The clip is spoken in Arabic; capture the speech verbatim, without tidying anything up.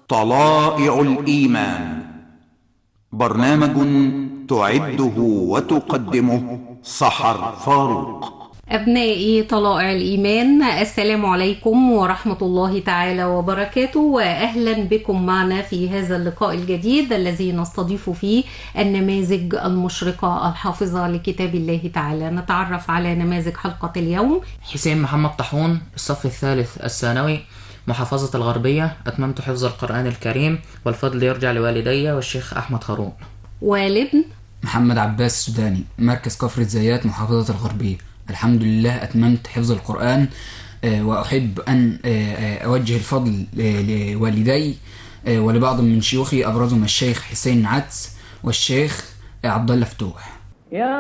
طلائع الإيمان، برنامج تعده وتقدمه سحر فاروق. أبنائي طلائع الإيمان، السلام عليكم ورحمة الله تعالى وبركاته، وأهلا بكم معنا في هذا اللقاء الجديد الذي نستضيف فيه النماذج المشرقة الحافظة لكتاب الله تعالى. نتعرف على نماذج حلقة اليوم. حسين محمد طاحون، الصف الثالث الثانوي، محافظة الغربية، أتممت حفظ القرآن الكريم والفضل يرجع لوالدي والشيخ أحمد هارون. والابن محمد عباس السوداني، مركز كفر زيات، محافظة الغربية، الحمد لله أتممت حفظ القرآن. وأحب أن أوجه الفضل لوالدي ولبعض من شيوخي، أبرزهم الشيخ حسين عدس والشيخ عبد الله فتوح.